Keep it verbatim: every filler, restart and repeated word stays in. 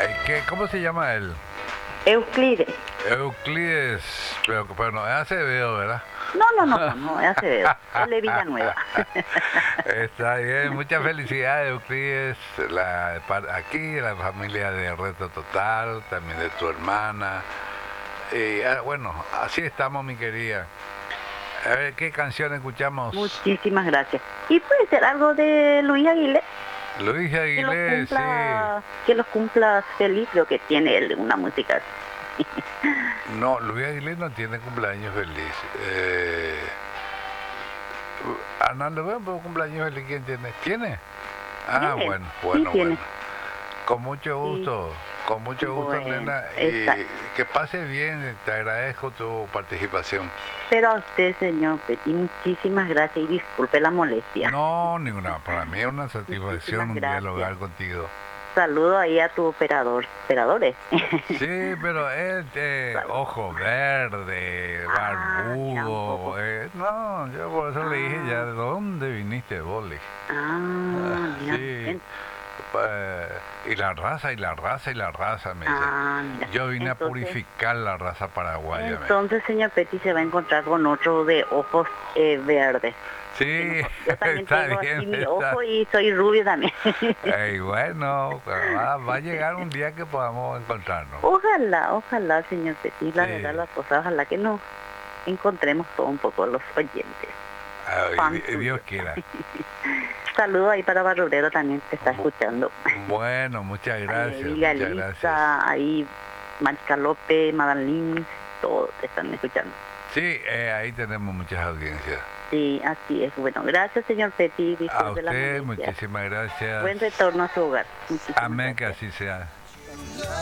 ¿Qué, ¿Cómo se llama él? Euclides. Euclides, pero, pero no es Acevedo, ¿verdad? No, no, no, no, no, es Acevedo, es de Villanueva. Está bien, muchas felicidades, Euclides, la, aquí, la familia de Reto Total, también de tu hermana. Y ah, bueno, así estamos, mi querida. A ver, ¿qué canción escuchamos? Muchísimas gracias. ¿Y puede ser algo de Luis Aguilé? Luis Aguilé, que cumpla, sí. Que los cumpla feliz, creo que tiene él una música. No, Luis Aguilé no tiene cumpleaños feliz. Eh, Arnaldo, ¿ven por cumpleaños feliz quién tiene? ¿Tiene? Ah, ¿Tiene? bueno, bueno, Sí, bueno. tiene. Con mucho gusto, sí. Con mucho gusto, bueno, nena. Y que pase bien, te agradezco tu participación. Pero a usted, señor Petit, muchísimas gracias y disculpe la molestia. No, ninguna, para mí es una satisfacción un dialogar contigo. Saludo ahí a tu operador, operadores. Sí, pero es de ojo verde, barbudo. Ah, eh, no, yo por eso ah. le dije ya, ¿de dónde viniste vos? Ah, ah sí. Pues, y la raza, y la raza, y la raza, me dice. Ah, yo vine entonces, a purificar la raza paraguaya. Entonces, señor Petit, se va a encontrar con otro de ojos eh, verdes. Sí, yo también está tengo bien, así mi está. ojo y soy rubio también. Ey, bueno, va, va a llegar un día que podamos encontrarnos. Ojalá, ojalá, señor Petit, la sí. verdad, las cosas, ojalá que nos encontremos todo un poco los oyentes. Ay, Dios quiera. Saludos ahí para Barrurero también, te está escuchando. Bueno, muchas gracias. Ahí, muchas Lisa, gracias. Ahí, Marica López, Madalín, todos te están escuchando. Sí, eh, ahí tenemos muchas audiencias. Sí, así es. Bueno, gracias, señor Petit. A usted, muchísimas gracias. Buen retorno a su hogar. Muchísimas Amén, gracias. que así sea.